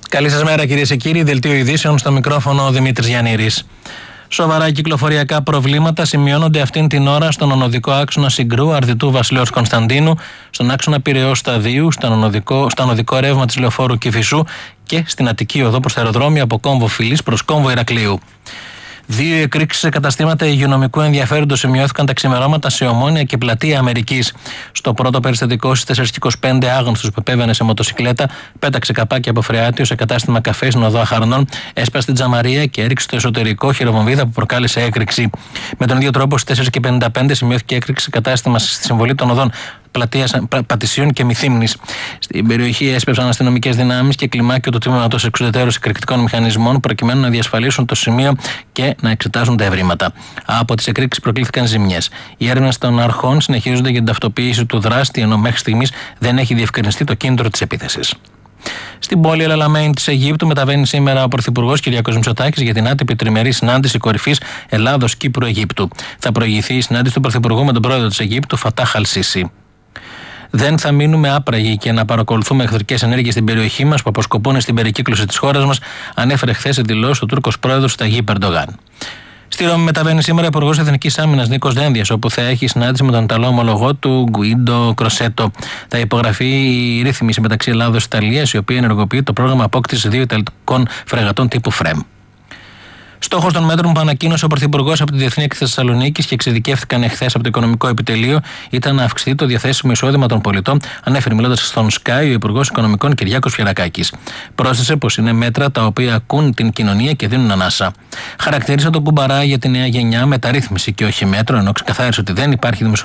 Καλή σας μέρα, κυρίες και κύριοι. Δελτίο ειδήσεων, στο μικρόφωνο ο Δημήτρης Γιαννήρης. Σοβαρά κυκλοφοριακά προβλήματα σημειώνονται αυτήν την ώρα στον ονοδικό άξονα Συγκρού Αρδιτού Βασιλέως Κωνσταντίνου, στον άξονα Πειραιώς Σταδίου, στο ονοδικό ρεύμα της Λεωφόρου Κηφισού και στην Αττική οδό προς τα αεροδρόμια από κόμβο Φιλής προς κόμβο Ηρακλείου. 2 εκρήξεις σε καταστήματα υγειονομικού ενδιαφέροντος σημειώθηκαν τα ξημερώματα σε Ομόνια και Πλατεία Αμερικής. Στο πρώτο περιστατικό στις 4:25 άγνωστος που επέβαινε σε μοτοσικλέτα πέταξε καπάκι από φρεάτιο σε κατάστημα καφέ στην οδό Αχαρνών, έσπασε την τζαμαρία και έριξε στο εσωτερικό χειροβομβίδα που προκάλεσε έκρηξη. Με τον ίδιο τρόπο στις 4:55 σημειώθηκε έκρηξη σε κατάστημα στη συμβολή των οδών Πλατείας Πατησίων και Μυθύμνης. Στην περιοχή έσπευσαν αστυνομικές δυνάμεις και κλιμάκιο του τμήματος εξουδετερώς εκρηκτικών μηχανισμών προκειμένου να διασφαλίσουν το σημείο και να εξετάσουν τα ευρήματα. Από τις εκρήξεις προκλήθηκαν ζημιές. Οι έρευνες των αρχών συνεχίζονται για την ταυτοποίηση του δράστη, ενώ μέχρι στιγμής δεν έχει διευκρινιστεί το κίνητρο της επίθεσης. Στην πόλη Ελαλαμέιν της Αιγύπτου μεταβαίνει σήμερα ο Πρωθυπουργός Κυριάκος Μητσοτάκης για την άτυπη τριμερή συνάντηση κορυφής Ελλάδος-Κύπρου-Αιγύπτου. Θα προηγηθεί η συνάντηση του Πρωθυπουργού με τον πρόεδρο της Αιγύπτου, Φατάχ Αλ-Σίσι. Δεν θα μείνουμε άπραγοι και να παρακολουθούμε εχθρικές ενέργειες στην περιοχή μας που αποσκοπούν στην περικύκλωση της χώρας μας, ανέφερε χθες σε δηλώσεις ο Τούρκος πρόεδρος Ταγίπ Ερντογάν. Στη Ρώμη μεταβαίνει σήμερα ο Υπουργός Εθνικής Άμυνας Νίκος Δένδιας, όπου θα έχει συνάντηση με τον Ιταλό ομολογό του Γκουίντο Κροσέτο. Θα υπογραφεί η ρύθμιση μεταξύ Ελλάδος και Ιταλίας, η οποία ενεργοποιεί το πρόγραμμα απόκτησης 2 Ιταλικών φρεγατών τύπου ΦΡΕΜ. Στόχος των μέτρων που ανακοίνωσε ο Πρωθυπουργός από τη Διεθνή Έκθεση Θεσσαλονίκης και εξειδικεύτηκαν εχθές από το Οικονομικό Επιτελείο ήταν να αυξηθεί το διαθέσιμο εισόδημα των πολιτών, ανέφερε μιλώντας στον ΣΚΑΙ ο Υπουργός Οικονομικών Κυριάκος Φιερακάκης. Πρόσθεσε πως είναι μέτρα τα οποία ακούν την κοινωνία και δίνουν ανάσα. Χαρακτήρισε τον κουμπαρά για τη νέα γενιά μεταρρύθμιση και όχι μέτρο, ενώ ξεκαθάρισε ότι δεν υπάρχει